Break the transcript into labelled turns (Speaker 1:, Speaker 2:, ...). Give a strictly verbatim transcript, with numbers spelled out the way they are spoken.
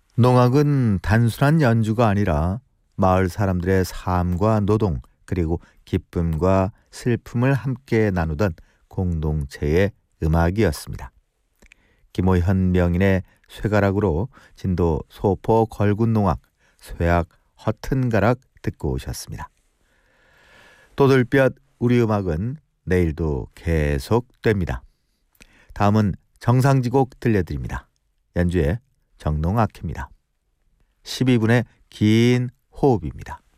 Speaker 1: 농악은 단순한 연주가 아니라 마을 사람들의 삶과 노동, 그리고 기쁨과 슬픔을 함께 나누던 공동체의 음악이었습니다. 김호현 명인의 쇠가락으로 진도 소포 걸군농악, 쇠악 허튼가락 듣고 오셨습니다. 또들볕 우리 음악은 내일도 계속됩니다. 다음은 정상지곡 들려드립니다. 연주의 정농악입니다. 십이 분의 긴 호흡입니다.